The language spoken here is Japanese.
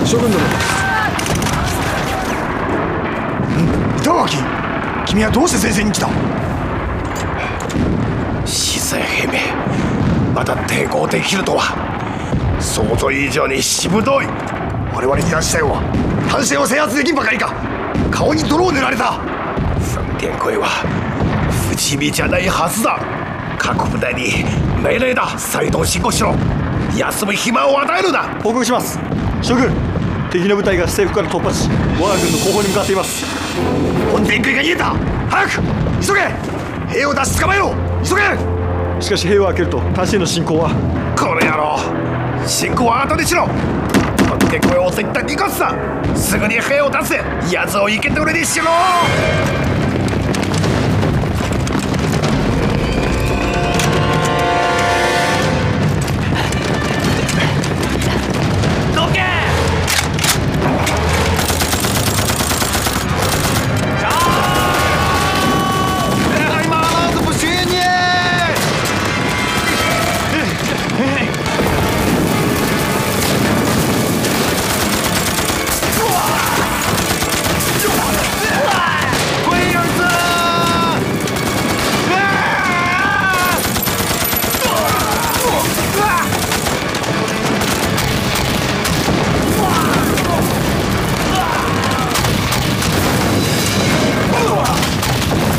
将軍殿。板垣、君はどうして前線に来た？ 四千兵目、まだ抵抗できるとは想像以上にしぶとい。 我々に出したよは反戦を制圧できんばかりか。顔に泥を塗られた。 三点声は不死身じゃないはずだ。各部隊に命令だ。再度進行しろ。休む暇を与えるな。 報告します。諸軍、敵の部隊が西部から突破し、我が軍の後方に向かっています。 本天空が逃げた。早く急げ。兵を出し捕まえろ。急げ。 しかし兵を開けると他市への侵攻は。 この野郎、進行は後にしろ。本天空を絶対逃がすな。すぐに兵を出せ。奴を生け捕りにしろ。